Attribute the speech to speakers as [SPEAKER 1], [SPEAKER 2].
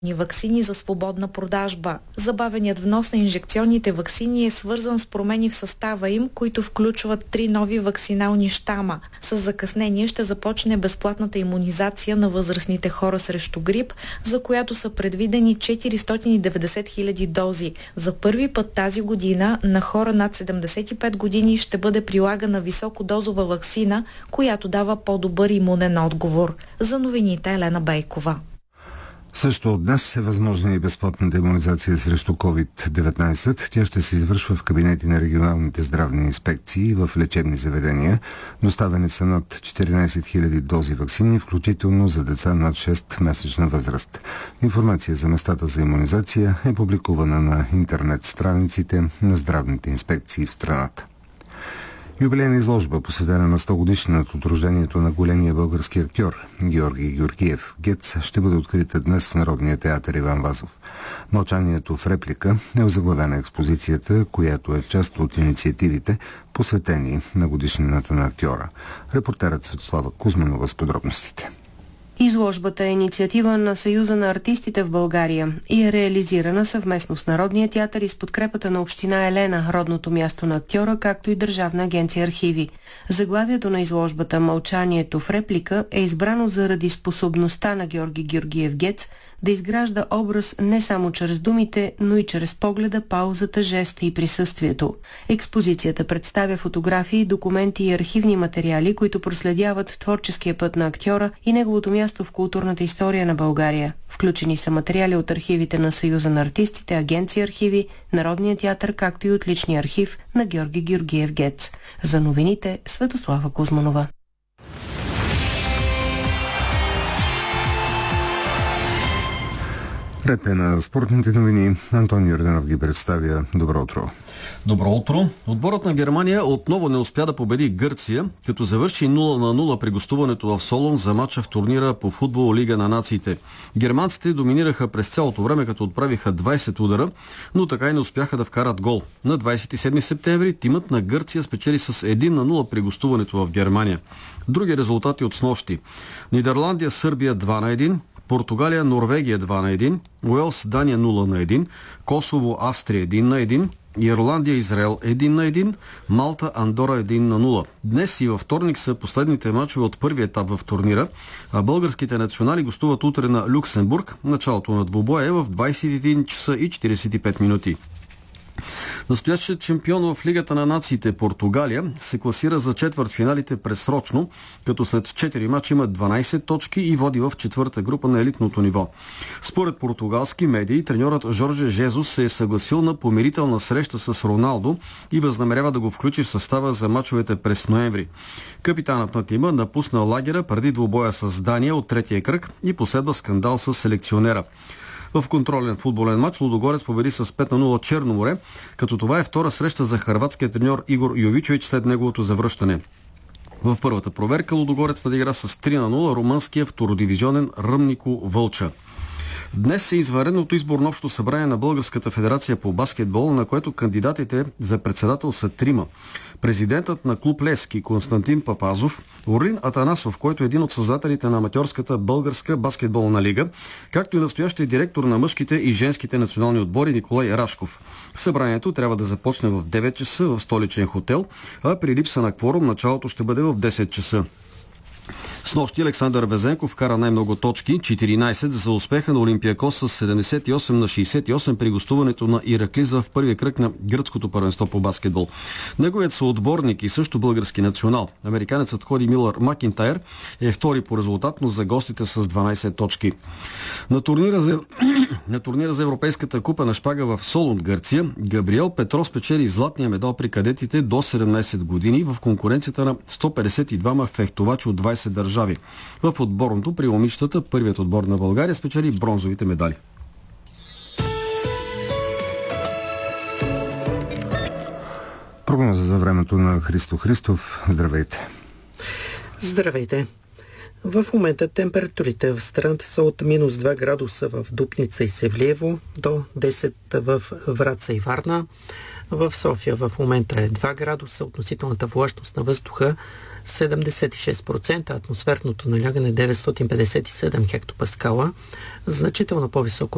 [SPEAKER 1] ваксини за свободна продажба. Забавеният внос на инжекционните ваксини е свързан с промени в състава им, които включват 3 нови ваксинални щама. С закъснение ще започне безплатната имунизация на възрастните хора срещу грип, за която са предвидени 490 000 дози. За първи път тази година на хора над 75 години ще бъде прилагана високодозова ваксина, която дава по-добър имунен отговор. За новините Елена Бейкова.
[SPEAKER 2] Също от днес е възможна и безплатната имунизация срещу COVID-19. Тя ще се извършва в кабинети на регионалните здравни инспекции и в лечебни заведения. Доставени са над 14 000 дози ваксини, включително за деца над 6-месечна възраст. Информация за местата за имунизация е публикувана на интернет страниците на здравните инспекции в страната. Юбилейна изложба, посветена на 100 годишнината от рождението на големия български актьор Георги Георгиев Гец, ще бъде открита днес в Народния театър Иван Вазов. Мълчанието в реплика е озаглавена експозицията, която е част от инициативите, посветени на годишнината на актьора. Репортерът Светослава Кузманова с подробностите.
[SPEAKER 3] Изложбата е инициатива на Съюза на артистите в България и е реализирана съвместно с Народния театър и с подкрепата на община Елена, родното място на актьора, както и Държавна агенция архиви. Заглавието на изложбата «Мълчанието в реплика» е избрано заради способността на Георги Георгиев Гец да изгражда образ не само чрез думите, но и чрез погледа, паузата, жеста и присъствието. Експозицията представя фотографии, документи и архивни материали, които проследяват творческия път на актьора и неговото място в културната история на България. Включени са материали от архивите на Съюза на артистите, Агенция архиви, Народния театър, както и от личния архив на Георги Георгиев Гец. За новините Светослава Кузманова.
[SPEAKER 2] Ред е на спортните новини. Антон Йорданов ги представя. Добро утро.
[SPEAKER 4] Добро утро. Отборът на Германия отново не успя да победи Гърция, като завърши 0-0 при гостуването в Солун за мача в турнира по футбол Лига на нациите. Германците доминираха през цялото време, като отправиха 20 удара, но така и не успяха да вкарат гол. На 27 септември тимът на Гърция спечели с 1-0 при гостуването в Германия. Други резултати от снощи. Нидерландия, Сърбия 2-1, Португалия, Норвегия 2-1, Уелс, Дания 0-1, Косово, Австрия 1-1, Ирландия, Израел 1-1, Малта, Андора 1-0. Днес и във вторник са последните мачове от първи етап в турнира, а българските национали гостуват утре на Люксембург. Началото на двубоя е в 21 часа и 45 минути. Настоящият шампион в Лигата на нациите Португалия се класира за четвъртфиналите предсрочно, като след 4 мача има 12 точки и води в четвърта група на елитното ниво. Според португалски медии, треньорът Жорже Жезус се е съгласил на помирителна среща с Роналдо и възнамерява да го включи в състава за мачовете през ноември. Капитанът на тима напусна лагера преди двубоя с Дания от третия кръг и последва скандал с селекционера. В контролен футболен матч Лудогорец победи с 5-0 Черноморе, като това е втора среща за хърватския треньор Игор Йовичович след неговото завръщане. В първата проверка Лудогорец надигра с 3-0 румънския втородивизионен Ръмнико Вълча. Днес е извънредното изборно общо събрание на Българската федерация по баскетбол, на което кандидатите за председател са 3. Президентът на клуб Левски Константин Папазов, Орлин Атанасов, който е един от създателите на аматьорската българска баскетболна лига, както и настоящия директор на мъжките и женските национални отбори Николай Рашков. Събранието трябва да започне в 9 часа в столичен хотел, а при липса на кворум началото ще бъде в 10 часа. Снощи Александър Везенков вкара най-много точки, 14 за успеха на Олимпиакос с 78-68 при гостуването на Ираклиза в първия кръг на гръцкото първенство по баскетбол. Неговият съотборник и също български национал, американецът Коди Милър Макинтайр, е втори по резултат, но за гостите с 12 точки. На турнира за Европейската купа на шпага в Солун, Гърция, Габриел Петров спечели златния медал при кадетите до 17 години в конкуренцията на 152 фехтовачи от 20 държави. В отборното при момичетата първият отбор на България спечели бронзовите медали.
[SPEAKER 2] Прогноза за времето на Христо Христов. Здравейте.
[SPEAKER 5] Здравейте. В момента температурите в страната са от минус 2 градуса в Дупница и Севлиево до 10 в Враца и Варна. В София в момента е 2 градуса, относителната влажност на въздуха 76%, атмосферното налягане 957 хектопаскала, значително по-високо